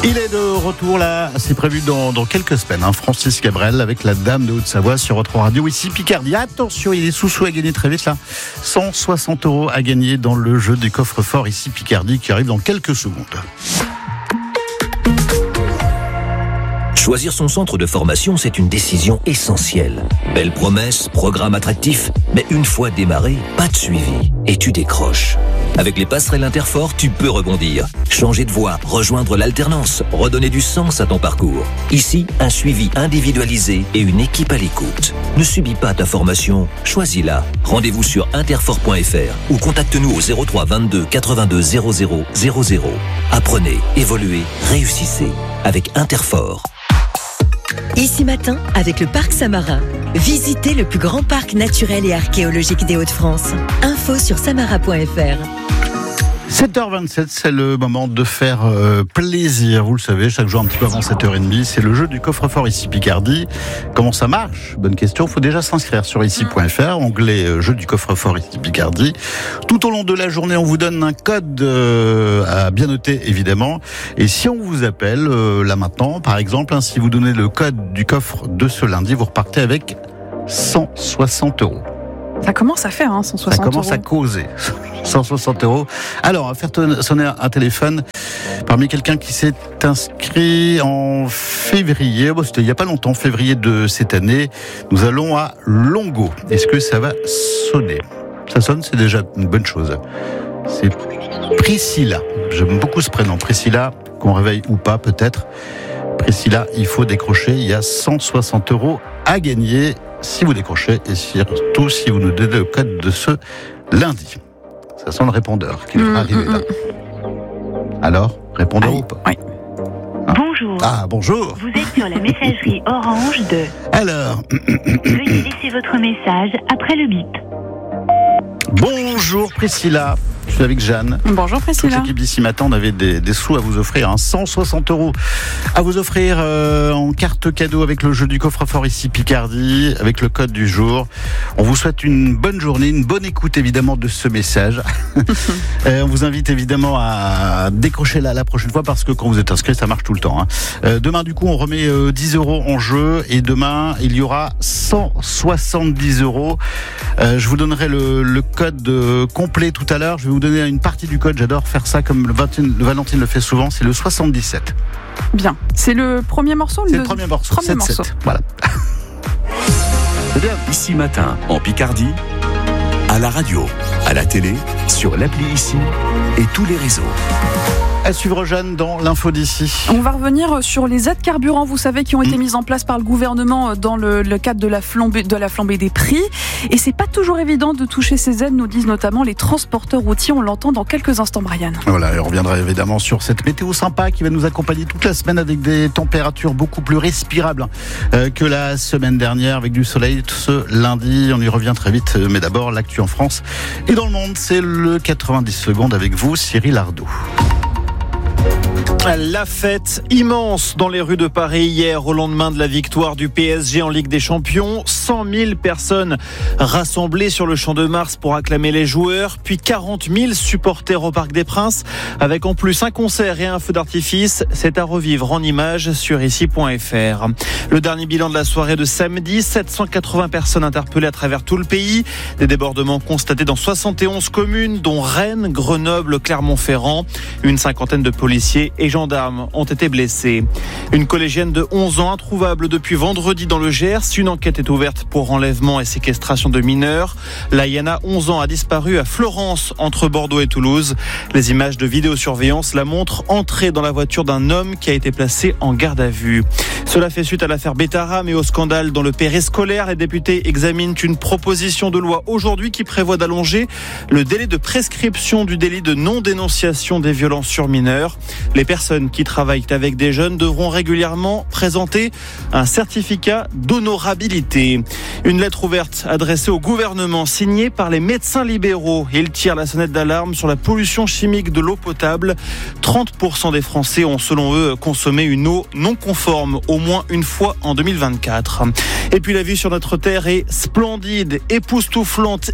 Il est de retour là, c'est prévu dans quelques semaines. Francis Cabrel avec la Dame de Haute-Savoie sur votre radio ici Picardie. Attention, il y a des sous-sous à gagner très vite là. 160 € à gagner dans le jeu du coffre-fort ici Picardie qui arrive dans quelques secondes. Choisir son centre de formation, c'est une décision essentielle. Belle promesse, programme attractif, mais une fois démarré, pas de suivi et tu décroches. Avec les passerelles Interfort, tu peux rebondir, changer de voie, rejoindre l'alternance, redonner du sens à ton parcours. Ici, un suivi individualisé et une équipe à l'écoute. Ne subis pas ta formation, choisis-la. Rendez-vous sur interfort.fr ou contacte-nous au 03 22 82 00 00. Apprenez, évoluez, réussissez avec Interfort. Ici Matin, avec le Parc Samarin. Visitez le plus grand parc naturel et archéologique des Hauts-de-France. Info sur samara.fr. 7h27, c'est le moment de faire plaisir. Vous le savez, chaque jour un petit peu avant 7h30, c'est le jeu du coffre-fort ici Picardie. Comment ça marche ? Bonne question. Il faut déjà s'inscrire sur ici.fr, onglet jeu du coffre-fort ici Picardie. Tout au long de la journée, on vous donne un code à bien noter, évidemment. Et si on vous appelle là maintenant, par exemple, si vous donnez le code du coffre de ce lundi, vous repartez avec 160 €. Ça commence à faire, 160 €. Ça commence à causer. 160 €. Alors, on va faire sonner un téléphone parmi quelqu'un qui s'est inscrit en février. C'était il n'y a pas longtemps, février de cette année. Nous allons à Longo. Est-ce que ça va sonner ? Ça sonne, c'est déjà une bonne chose. C'est Priscilla. J'aime beaucoup ce prénom. Priscilla, qu'on réveille ou pas peut-être. Priscilla, il faut décrocher. Il y a 160 € à gagner si vous décrochez et surtout si vous nous donnez le code de ce lundi. Ça sent le répondeur qui devrait arriver là. Alors, répondeur ou pas ? Oui. Bonjour. Ah, bonjour. Vous êtes sur la messagerie Orange de... Alors. Veuillez laisser votre message après le bip. Bonjour Priscilla. Je suis avec Jeanne. Bonjour Toute Priscilla. l'équipe d'ici matin, on avait des sous à vous offrir, 160 € à vous offrir en carte cadeau avec le jeu du coffre-fort ici Picardie, avec le code du jour. On vous souhaite une bonne journée, une bonne écoute évidemment de ce message. On vous invite évidemment à décrocher la prochaine fois parce que quand vous êtes inscrit, ça marche tout le temps. Demain du coup, on remet 10 € en jeu et demain, il y aura 170 €. Je vous donnerai le code complet tout à l'heure. Je vais vous donner une partie du code. J'adore faire ça comme Valentine le fait souvent. C'est le 77. Bien. C'est le premier morceau. C'est le premier morceau. 7-7. Voilà. C'est bien. Ici Matin, en Picardie, à la radio, à la télé, sur l'appli Ici et tous les réseaux. À suivre Jeanne dans l'info d'ici. On va revenir sur les aides carburant, vous savez, qui ont été mises en place par le gouvernement dans le cadre de la flambée des prix. Et c'est pas toujours évident de toucher ces aides, nous disent notamment les transporteurs routiers. On l'entend dans quelques instants, Brian. Voilà, et on reviendra évidemment sur cette météo sympa qui va nous accompagner toute la semaine avec des températures beaucoup plus respirables que la semaine dernière, avec du soleil ce lundi. On y revient très vite, mais d'abord l'actu en France et dans le monde, c'est le 90 secondes avec vous, Cyril Ardo. La fête immense dans les rues de Paris hier au lendemain de la victoire du PSG en Ligue des Champions. 100 000 personnes rassemblées sur le Champ de Mars pour acclamer les joueurs, puis 40 000 supporters au Parc des Princes avec en plus un concert et un feu d'artifice. C'est à revivre en images sur ici.fr. Le dernier bilan de la soirée de samedi, 780 personnes interpellées à travers tout le pays. Des débordements constatés dans 71 communes dont Rennes, Grenoble, Clermont-Ferrand. Une cinquantaine de policiers et gendarmes ont été blessés. Une collégienne de 11 ans introuvable depuis vendredi dans le Gers. Une enquête est ouverte pour enlèvement et séquestration de mineurs. Layana, 11 ans, a disparu à Florence, entre Bordeaux et Toulouse. Les images de vidéosurveillance la montrent entrer dans la voiture d'un homme qui a été placé en garde à vue. Cela fait suite à l'affaire Bétaram et au scandale dans le périscolaire. Les députés examinent une proposition de loi aujourd'hui qui prévoit d'allonger le délai de prescription du délit de non-dénonciation des violences sur mineurs. Les personnes qui travaillent avec des jeunes devront régulièrement présenter un certificat d'honorabilité. Une lettre ouverte adressée au gouvernement signée par les médecins libéraux. Ils tirent la sonnette d'alarme sur la pollution chimique de l'eau potable. 30% des Français ont selon eux consommé une eau non conforme au moins une fois en 2024. Et puis la vue sur notre Terre est splendide, époustouflante,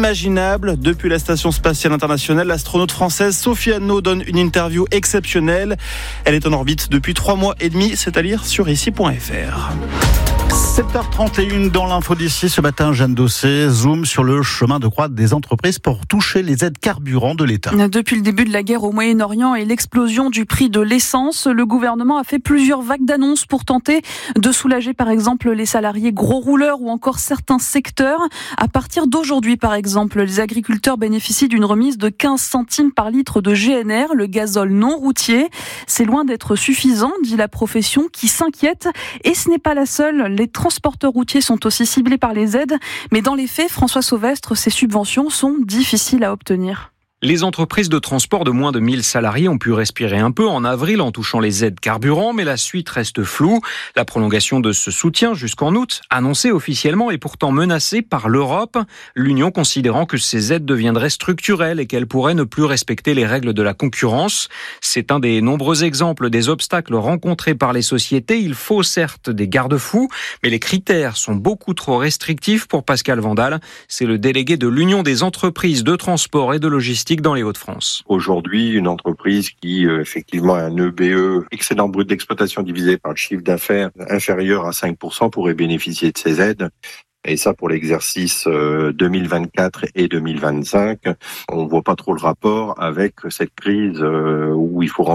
inimaginable. Depuis la Station Spatiale Internationale, l'astronaute française Sophie Anneau donne une interview exceptionnelle. Elle est en orbite depuis 3 mois et demi, c'est à lire sur ici.fr. 7h31 dans l'info d'ici ce matin, Jeanne Dossé zoom sur le chemin de croix des entreprises pour toucher les aides carburant de l'État. Depuis le début de la guerre au Moyen-Orient et l'explosion du prix de l'essence, le gouvernement a fait plusieurs vagues d'annonces pour tenter de soulager par exemple les salariés gros rouleurs ou encore certains secteurs. À partir d'aujourd'hui par exemple, les agriculteurs bénéficient d'une remise de 15 centimes par litre de GNR, le gazole non routier. C'est loin d'être suffisant, dit la profession qui s'inquiète. Et ce n'est pas la seule. Les transporteurs routiers sont aussi ciblés par les aides, mais dans les faits, François Sauvestre, ces subventions sont difficiles à obtenir. Les entreprises de transport de moins de 1000 salariés ont pu respirer un peu en avril en touchant les aides carburant, mais la suite reste floue. La prolongation de ce soutien jusqu'en août, annoncée officiellement, est pourtant menacée par l'Europe, l'Union considérant que ces aides deviendraient structurelles et qu'elles pourraient ne plus respecter les règles de la concurrence. C'est un des nombreux exemples des obstacles rencontrés par les sociétés. Il faut certes des garde-fous, mais les critères sont beaucoup trop restrictifs pour Pascal Vandal. C'est le délégué de l'Union des entreprises de transport et de logistique dans les Hauts-de-France. Aujourd'hui, une entreprise qui effectivement a un EBE, excédent brut d'exploitation divisé par le chiffre d'affaires inférieur à 5% pourrait bénéficier de ces aides. Et ça pour l'exercice 2024 et 2025. On voit pas trop le rapport avec cette crise où il faut